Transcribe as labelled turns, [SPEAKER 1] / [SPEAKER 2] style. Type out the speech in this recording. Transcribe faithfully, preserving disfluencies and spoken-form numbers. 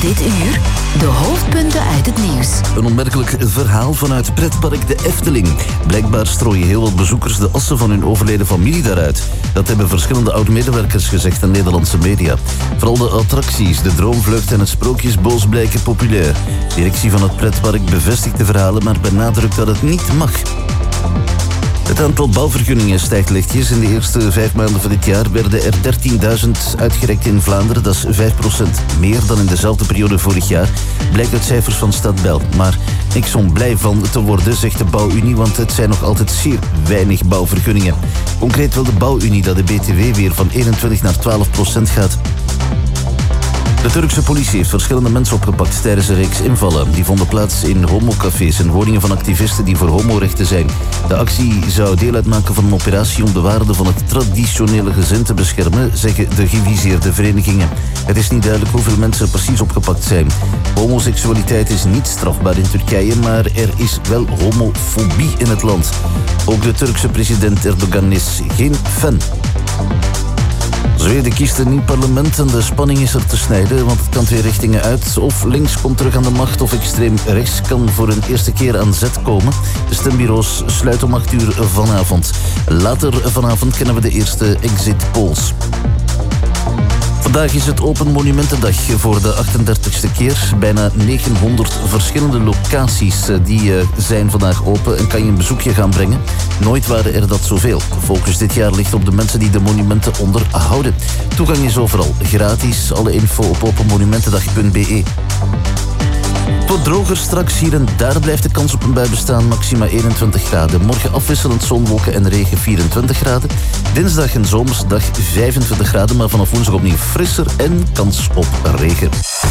[SPEAKER 1] Dit uur de hoofdpunten uit het nieuws.
[SPEAKER 2] Een onmerkelijk verhaal vanuit pretpark de Efteling. Blijkbaar strooien heel wat bezoekers de assen van hun overleden familie daaruit. Dat hebben verschillende oud-medewerkers gezegd aan Nederlandse media. Vooral de attracties, de droomvlucht en het sprookjesbos blijken populair. De directie van het pretpark bevestigt de verhalen, maar benadrukt dat het niet mag. Het aantal bouwvergunningen stijgt lichtjes. In de eerste vijf maanden van dit jaar werden er dertienduizend uitgereikt in Vlaanderen. Dat is vijf procent meer dan in dezelfde periode vorig jaar. Blijkt uit cijfers van Stad Bel. Maar niks om blij van te worden, zegt de Bouwunie, want het zijn nog altijd zeer weinig bouwvergunningen. Concreet wil de Bouwunie dat de B T W weer van eenentwintig naar twaalf procent gaat. De Turkse politie heeft verschillende mensen opgepakt tijdens een reeks invallen. Die vonden plaats in homocafés en woningen van activisten die voor homorechten zijn. De actie zou deel uitmaken van een operatie om de waarden van het traditionele gezin te beschermen, zeggen de geviseerde verenigingen. Het is niet duidelijk hoeveel mensen precies opgepakt zijn. Homoseksualiteit is niet strafbaar in Turkije, maar er is wel homofobie in het land. Ook de Turkse president Erdogan is geen fan. Zweden kiest een nieuw parlement en de spanning is er te snijden, want het kan twee richtingen uit. Of links komt terug aan de macht of extreem rechts kan voor een eerste keer aan zet komen. De stembureaus sluiten om acht uur vanavond. Later vanavond kennen we de eerste exit polls. Vandaag is het Open Monumentendag voor de achtendertigste keer. Bijna negenhonderd verschillende locaties die zijn vandaag open en kan je een bezoekje gaan brengen. Nooit waren er dat zoveel. De focus dit jaar ligt op de mensen die de monumenten onderhouden. Toegang is overal gratis. Alle info op openmonumentendag punt b e. Wat droger straks hier en daar blijft de kans op een bui bestaan, maxima eenentwintig graden. Morgen afwisselend zon, wolken en regen vierentwintig graden. Dinsdag een zomersdag vijfentwintig graden, maar vanaf woensdag opnieuw frisser en kans op regen.